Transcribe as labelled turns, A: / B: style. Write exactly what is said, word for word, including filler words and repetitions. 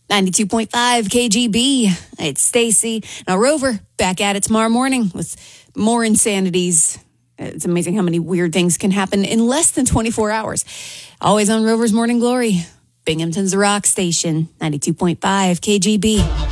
A: ninety-two point five K G B. It's Stacy. Now, Rover back at it tomorrow morning with more insanities. It's amazing how many weird things can happen in less than twenty-four hours. Always on Rover's Morning Glory. Binghamton's Rock Station, ninety-two point five K G B.